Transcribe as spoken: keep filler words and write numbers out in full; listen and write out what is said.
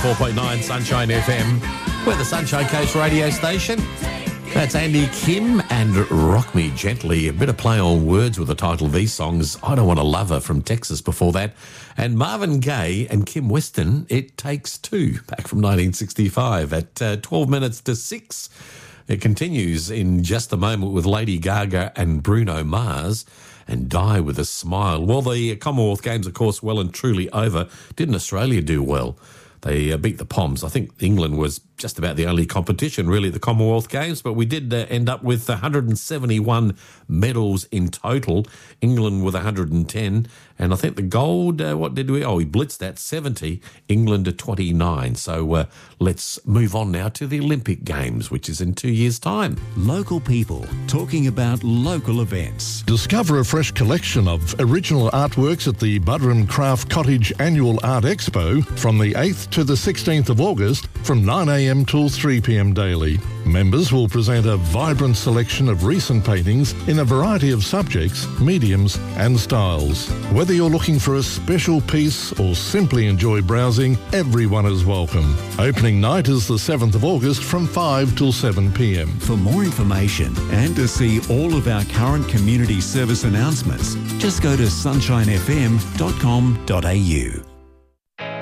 four point nine Sunshine F M. We're the Sunshine Coast radio station. That's Andy Kim and Rock Me Gently. A bit of play on words with the title of these songs. I Don't Want to Love Her from Texas before that. And Marvin Gaye and Kim Weston, It Takes Two, back from nineteen sixty-five at uh, twelve minutes to six. It continues in just a moment with Lady Gaga and Bruno Mars and Die With a Smile. Well, the Commonwealth Games, of course, well and truly over. Didn't Australia do well? They uh, beat the Poms. I think England was just about the only competition, really, at the Commonwealth Games, but we did uh, end up with one hundred seventy-one medals in total, England with one hundred ten, and I think the gold, uh, what did we, oh, we blitzed that, seventy, England to twenty-nine. So uh, let's move on now to the Olympic Games, which is in two years' time. Local people talking about local events. Discover a fresh collection of original artworks at the Budrum Craft Cottage Annual Art Expo from the eighth to the sixteenth of August from nine a.m. till three p.m. daily. Members will present a vibrant selection of recent paintings in a variety of subjects, mediums and styles. Whether you're looking for a special piece or simply enjoy browsing, everyone is welcome. Opening night is the seventh of August from five till seven p.m. For more information and to see all of our current community service announcements, just go to sunshine f m dot com dot a u.